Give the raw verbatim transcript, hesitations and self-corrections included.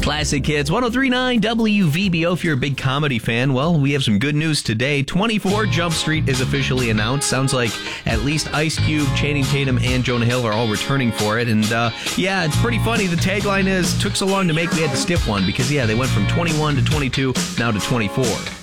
Classic Hits, one oh three point nine W V B O. If you're a big comedy fan, well, we have some good news today. twenty-four Jump Street is officially announced. Sounds like at least Ice Cube, Channing Tatum, and Jonah Hill are all returning for it. And uh, yeah, it's pretty funny. The tagline is, took so long to make we had to skip one, because yeah, they went from twenty-one to twenty-two, now to twenty-four.